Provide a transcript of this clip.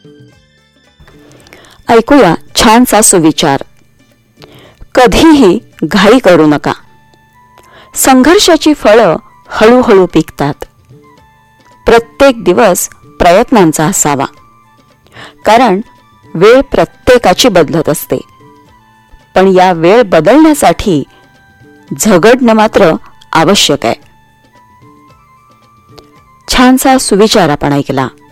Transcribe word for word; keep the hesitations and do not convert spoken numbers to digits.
ऐकूया छानसा सुविचार. कधीही घाई करू नका. संघर्षाची फळं हळूहळू पिकतात. प्रत्येक दिवस प्रयत्नांचा असावा, कारण वेळ प्रत्येकाची बदलत असते. पण या वेळ बदलण्यासाठी झगडणं मात्र आवश्यक आहे. छानसा सुविचार आपण ऐकला.